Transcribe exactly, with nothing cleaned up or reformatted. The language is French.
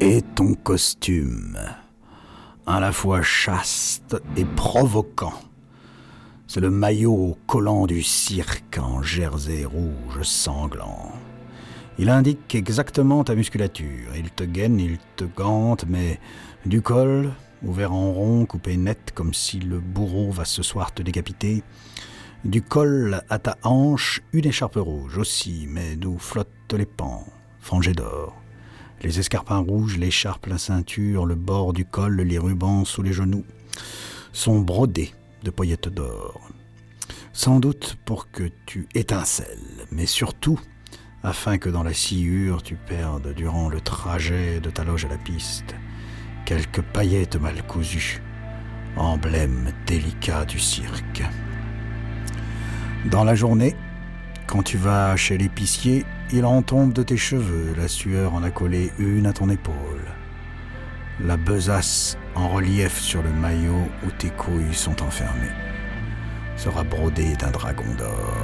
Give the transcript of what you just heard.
Et ton costume, à la fois chaste et provoquant. C'est le maillot collant du cirque en jersey rouge sanglant. Il indique exactement ta musculature. Il te gaine, il te gante, mais du col, ouvert en rond, coupé net comme si le bourreau va ce soir te décapiter. Du col à ta hanche, une écharpe rouge aussi, mais d'où flottent les pans, frangés d'or. Les escarpins rouges, l'écharpe, la ceinture, le bord du col, les rubans sous les genoux sont brodés de paillettes d'or. Sans doute pour que tu étincelles, mais surtout afin que dans la sciure tu perdes durant le trajet de ta loge à la piste quelques paillettes mal cousues, emblème délicat du cirque. Dans la journée, quand tu vas chez l'épicier, il en tombe de tes cheveux, la sueur en a collé une à ton épaule. La besace en relief sur le maillot où tes couilles sont enfermées sera brodée d'un dragon d'or.